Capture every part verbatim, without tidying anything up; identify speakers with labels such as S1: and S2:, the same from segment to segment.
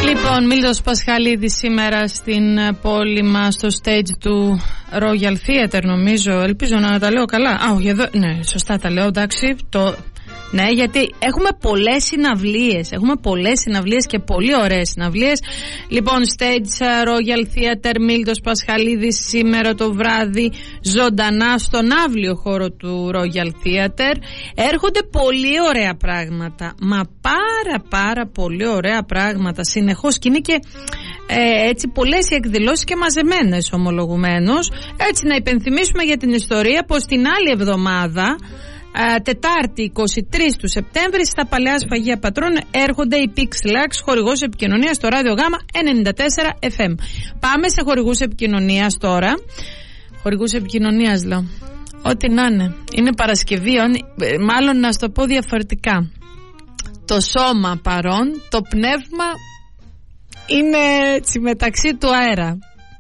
S1: Λοιπόν, Μίλτος Πασχαλίδης σήμερα στην πόλη μας, στο stage του Royal Theatre, νομίζω. Ελπίζω να τα λέω καλά. Α, όχι, εδώ. Ναι, σωστά τα λέω, εντάξει. Το... Ναι, γιατί έχουμε πολλές συναυλίες. Έχουμε πολλές συναυλίες και πολύ ωραίες συναυλίες. Λοιπόν, stage Royal Theatre, Μίλτος Πασχαλίδης σήμερα το βράδυ, ζωντανά στον αύλιο χώρο του Royal Theatre. Έρχονται πολύ ωραία πράγματα. Μα πάρα πάρα πολύ ωραία πράγματα συνεχώς, και είναι και ε, έτσι πολλές οι εκδηλώσεις και μαζεμένες ομολογουμένως. Έτσι να υπενθυμίσουμε για την ιστορία πως την άλλη εβδομάδα, Τετάρτη εικοστή τρίτη του Σεπτέμβρη, στα Παλαιά Σφαγεία Πατρών έρχονται οι Pixlax, χορηγός επικοινωνίας στο Ράδιο Γάμα ενενήντα τέσσερα εφ εμ. Πάμε σε χορηγούς επικοινωνίας τώρα. Χορηγούς επικοινωνίας λέω. Ό,τι να είναι. Είναι Παρασκευή, μάλλον να σου το πω διαφορετικά. Το σώμα παρόν, το πνεύμα είναι έτσι μεταξύ του αέρα.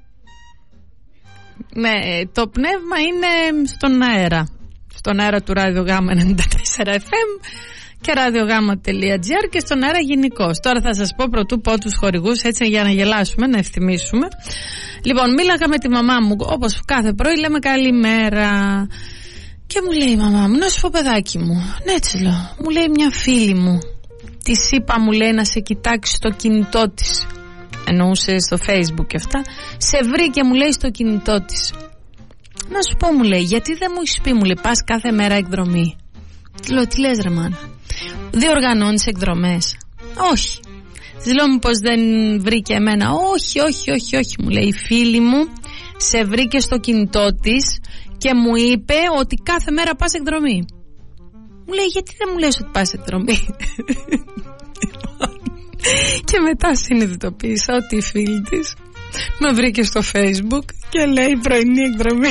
S1: Ναι, το πνεύμα είναι στον αέρα. Στον αέρα του Ράδιο Γάμα ενενήντα τέσσερα εφ εμ και ραδιογάμα τελεία τζι άρ και στον αέρα γενικώς. Τώρα θα σας πω πρωτού πω τους χορηγούς, έτσι για να γελάσουμε, να ευθυμίσουμε. Λοιπόν, μίλαγα με τη μαμά μου, όπως κάθε πρωί λέμε καλημέρα. Και μου λέει η μαμά μου, να σου πω παιδάκι μου, ναι έτσι λέω, μου λέει μια φίλη μου, της είπα, μου λέει, να σε κοιτάξει στο κινητό της. Εννοούσε στο Facebook και αυτά. Σε βρήκε, μου λέει, στο κινητό της. Να σου πω, μου λέει, γιατί δεν μου έχεις πει, μου λέει, πας κάθε μέρα εκδρομή. Τη λέω, τι λες ρε μάνα, διοργανώνεις εκδρομές? Όχι. Της λέω, πως δεν βρήκε εμένα? Όχι, όχι, όχι, όχι, μου λέει, η φίλη μου σε βρήκε στο κινητό της και μου είπε ότι κάθε μέρα πας εκδρομή. Μου λέει, γιατί δεν μου λες ότι πας εκδρομή? Και μετά συνειδητοποίησα ότι η φίλη της με βρήκε στο Facebook και λέει πρωινή εκδρομή.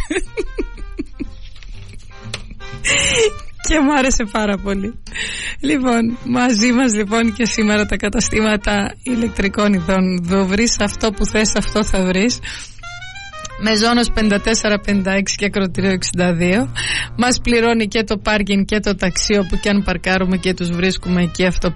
S1: Και μου άρεσε πάρα πολύ. Λοιπόν, μαζί μας λοιπόν και σήμερα τα καταστήματα ηλεκτρικών ειδών Δούβρης. Αυτό που θες, αυτό θα βρεις. Μεζόνος πενήντα τέσσερα πενήντα έξι και Ακροτήριο εξήντα δύο. Μας πληρώνει και το πάρκινγκ και το ταξί, όπου και αν παρκάρουμε και τους βρίσκουμε εκεί, αυτό